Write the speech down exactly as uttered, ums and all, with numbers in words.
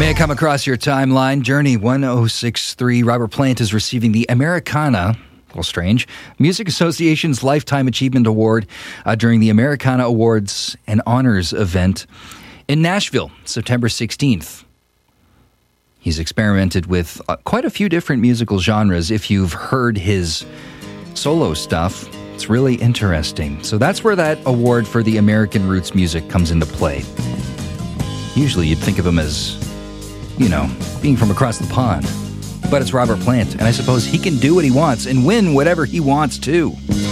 May I come across your timeline? Journey one oh six three. Robert Plant is receiving the Americana, a little strange, Music Association's Lifetime Achievement Award uh, during the Americana Awards and Honors event in Nashville, September sixteenth. He's experimented with uh, quite a few different musical genres. If you've heard his solo stuff, it's really interesting. So that's where that award for the American Roots music comes into play. Usually you'd think of him as, you know, being from across the pond. But it's Robert Plant, and I suppose he can do what he wants and win whatever he wants to.